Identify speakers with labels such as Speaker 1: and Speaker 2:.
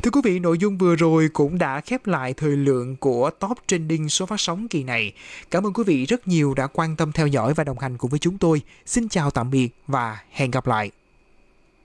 Speaker 1: Thưa quý vị, nội dung vừa rồi cũng đã khép lại thời lượng của Top Trending số phát sóng kỳ này. Cảm ơn quý vị rất nhiều đã quan tâm theo dõi và đồng hành cùng với chúng tôi. Xin chào tạm biệt và hẹn gặp lại.